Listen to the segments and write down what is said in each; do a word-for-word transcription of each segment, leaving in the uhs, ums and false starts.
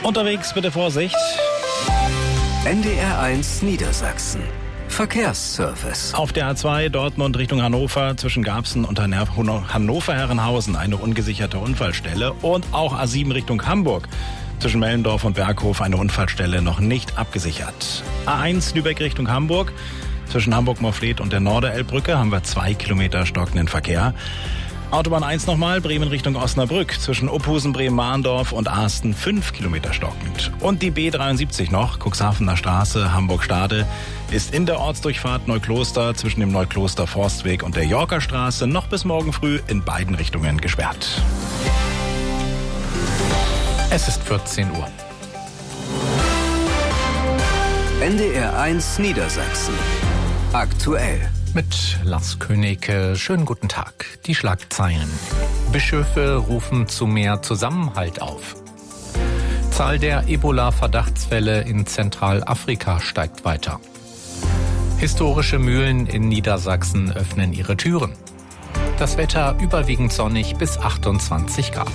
Unterwegs bitte Vorsicht. N D R eins Niedersachsen. Verkehrsservice. Auf der A zwei Dortmund Richtung Hannover zwischen Garbsen und Hannover-Herrenhausen eine ungesicherte Unfallstelle und auch A sieben Richtung Hamburg. Zwischen Mellendorf und Berghof eine Unfallstelle noch nicht abgesichert. A eins Lübeck Richtung Hamburg. Zwischen Hamburg-Morfleet und der Norderelbbrücke haben wir zwei Kilometer stockenden Verkehr. Autobahn eins nochmal, Bremen Richtung Osnabrück. Zwischen Uphusen, Bremen-Mahndorf und Ahsten fünf Kilometer stockend. Und die B dreiundsiebzig noch, Cuxhavener Straße, Hamburg-Stade, ist in der Ortsdurchfahrt Neukloster zwischen dem Neukloster-Forstweg und der Yorker Straße noch bis morgen früh in beiden Richtungen gesperrt. Es ist vierzehn Uhr. N D R eins Niedersachsen. Aktuell. Mit Lars König, schönen guten Tag. Die Schlagzeilen. Bischöfe rufen zu mehr Zusammenhalt auf. Zahl der Ebola-Verdachtsfälle in Zentralafrika steigt weiter. Historische Mühlen in Niedersachsen öffnen ihre Türen. Das Wetter überwiegend sonnig bis achtundzwanzig Grad.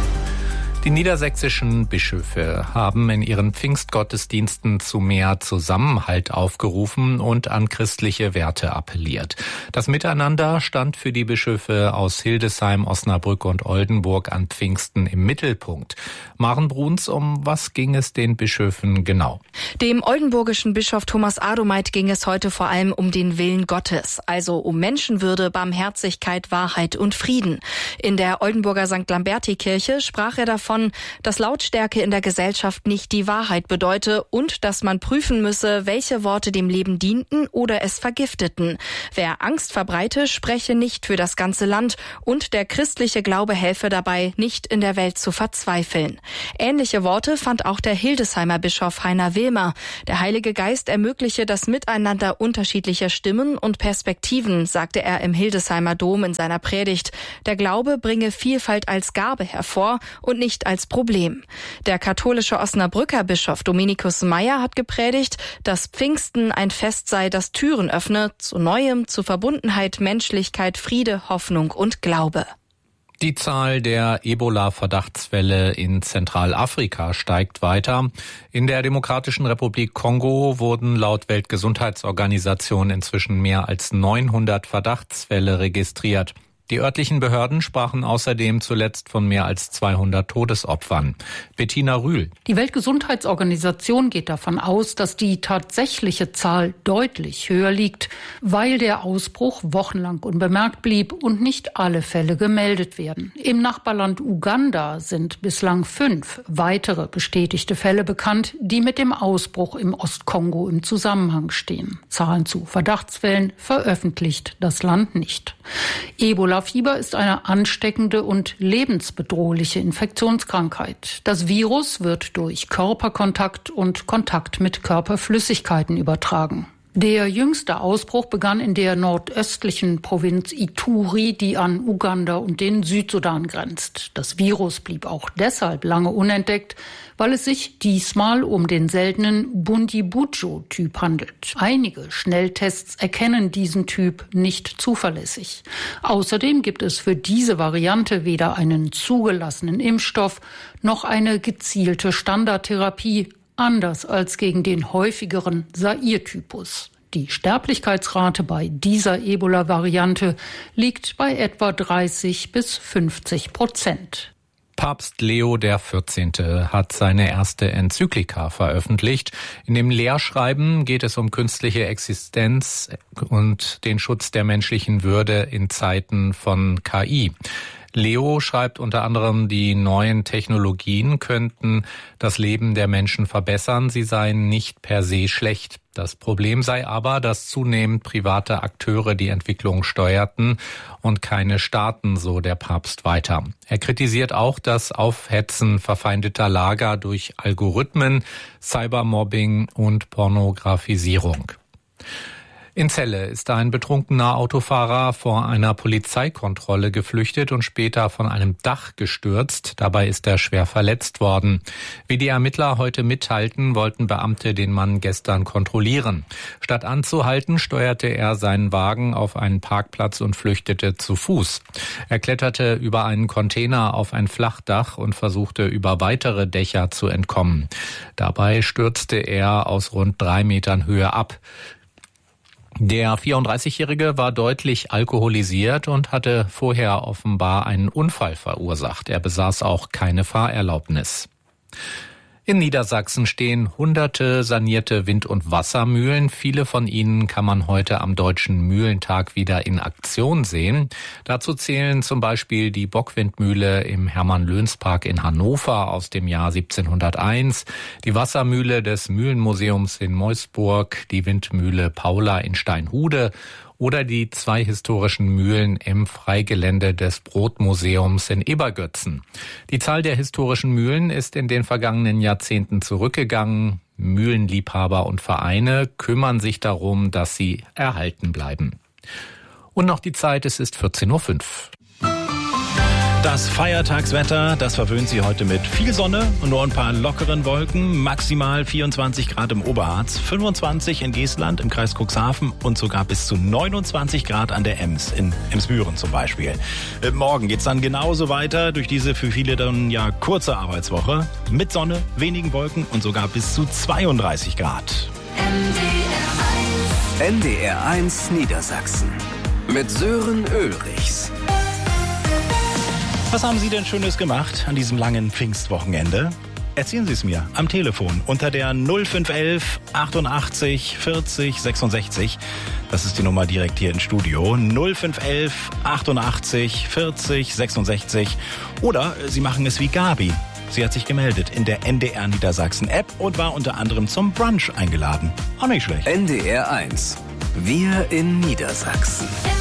Die niedersächsischen Bischöfe haben in ihren Pfingstgottesdiensten zu mehr Zusammenhalt aufgerufen und an christliche Werte appelliert. Das Miteinander stand für die Bischöfe aus Hildesheim, Osnabrück und Oldenburg an Pfingsten im Mittelpunkt. Maren Bruns, um was ging es den Bischöfen genau? Dem oldenburgischen Bischof Thomas Adomeit ging es heute vor allem um den Willen Gottes, also um Menschenwürde, Barmherzigkeit, Wahrheit und Frieden. In der Oldenburger Sankt Lamberti-Kirche sprach er davon, dass Lautstärke in der Gesellschaft nicht die Wahrheit bedeute und dass man prüfen müsse, welche Worte dem Leben dienten oder es vergifteten. Wer Angst verbreite, spreche nicht für das ganze Land und der christliche Glaube helfe dabei, nicht in der Welt zu verzweifeln. Ähnliche Worte fand auch der Hildesheimer Bischof Heiner Wilmer. Der Heilige Geist ermögliche das Miteinander unterschiedlicher Stimmen und Perspektiven, sagte er im Hildesheimer Dom in seiner Predigt. Der Glaube bringe Vielfalt als Gabe hervor und nicht als Problem. Der katholische Osnabrücker Bischof Dominikus Meyer hat gepredigt, dass Pfingsten ein Fest sei, das Türen öffne zu Neuem, zu Verbundenheit, Menschlichkeit, Friede, Hoffnung und Glaube. Die Zahl der Ebola-Verdachtsfälle in Zentralafrika steigt weiter. In der Demokratischen Republik Kongo wurden laut Weltgesundheitsorganisation inzwischen mehr als neunhundert Verdachtsfälle registriert. Die örtlichen Behörden sprachen außerdem zuletzt von mehr als zweihundert Todesopfern. Bettina Rühl. Die Weltgesundheitsorganisation geht davon aus, dass die tatsächliche Zahl deutlich höher liegt, weil der Ausbruch wochenlang unbemerkt blieb und nicht alle Fälle gemeldet werden. Im Nachbarland Uganda sind bislang fünf weitere bestätigte Fälle bekannt, die mit dem Ausbruch im Ostkongo im Zusammenhang stehen. Zahlen zu Verdachtsfällen veröffentlicht das Land nicht. Ebola Fieber ist eine ansteckende und lebensbedrohliche Infektionskrankheit. Das Virus wird durch Körperkontakt und Kontakt mit Körperflüssigkeiten übertragen. Der jüngste Ausbruch begann in der nordöstlichen Provinz Ituri, die an Uganda und den Südsudan grenzt. Das Virus blieb auch deshalb lange unentdeckt, weil es sich diesmal um den seltenen Bundibujo-Typ handelt. Einige Schnelltests erkennen diesen Typ nicht zuverlässig. Außerdem gibt es für diese Variante weder einen zugelassenen Impfstoff noch eine gezielte Standardtherapie, anders als gegen den häufigeren Zaire-Typus. Die Sterblichkeitsrate bei dieser Ebola-Variante liegt bei etwa dreißig bis fünfzig Prozent. Papst Leo der vierzehnte hat seine erste Enzyklika veröffentlicht. In dem Lehrschreiben geht es um künstliche Existenz und den Schutz der menschlichen Würde in Zeiten von K I. Leo schreibt unter anderem, die neuen Technologien könnten das Leben der Menschen verbessern, sie seien nicht per se schlecht. Das Problem sei aber, dass zunehmend private Akteure die Entwicklung steuerten und keine Staaten, so der Papst weiter. Er kritisiert auch das Aufhetzen verfeindeter Lager durch Algorithmen, Cybermobbing und Pornografisierung. In Celle ist ein betrunkener Autofahrer vor einer Polizeikontrolle geflüchtet und später von einem Dach gestürzt. Dabei ist er schwer verletzt worden. Wie die Ermittler heute mitteilten, wollten Beamte den Mann gestern kontrollieren. Statt anzuhalten, steuerte er seinen Wagen auf einen Parkplatz und flüchtete zu Fuß. Er kletterte über einen Container auf ein Flachdach und versuchte über weitere Dächer zu entkommen. Dabei stürzte er aus rund drei Metern Höhe ab. Der vierunddreißigjährige war deutlich alkoholisiert und hatte vorher offenbar einen Unfall verursacht. Er besaß auch keine Fahrerlaubnis. In Niedersachsen stehen hunderte sanierte Wind- und Wassermühlen. Viele von ihnen kann man heute am Deutschen Mühlentag wieder in Aktion sehen. Dazu zählen zum Beispiel die Bockwindmühle im Hermann-Löns-Park in Hannover aus dem Jahr siebzehnhunderteins, die Wassermühle des Mühlenmuseums in Meusburg, die Windmühle Paula in Steinhude oder die zwei historischen Mühlen im Freigelände des Brotmuseums in Ebergötzen. Die Zahl der historischen Mühlen ist in den vergangenen Jahrzehnten zurückgegangen. Mühlenliebhaber und Vereine kümmern sich darum, dass sie erhalten bleiben. Und noch die Zeit, es ist vierzehn Uhr fünf. Das Feiertagswetter, das verwöhnt Sie heute mit viel Sonne und nur ein paar lockeren Wolken. Maximal vierundzwanzig Grad im Oberharz, fünfundzwanzig in Geestland im Kreis Cuxhaven und sogar bis zu neunundzwanzig Grad an der Ems, in Emsbüren zum Beispiel. Äh, morgen geht's dann genauso weiter durch diese für viele dann ja kurze Arbeitswoche. Mit Sonne, wenigen Wolken und sogar bis zu zweiunddreißig Grad. N D R eins Niedersachsen mit Sören Ulrichs. Was haben Sie denn Schönes gemacht an diesem langen Pfingstwochenende? Erzählen Sie es mir am Telefon unter der null fünf elf achtundachtzig vierzig sechsundsechzig. Das ist die Nummer direkt hier ins Studio. null fünf elf achtundachtzig vierzig sechsundsechzig. Oder Sie machen es wie Gabi. Sie hat sich gemeldet in der N D R Niedersachsen App und war unter anderem zum Brunch eingeladen. Auch nicht schlecht. N D R eins. Wir in Niedersachsen.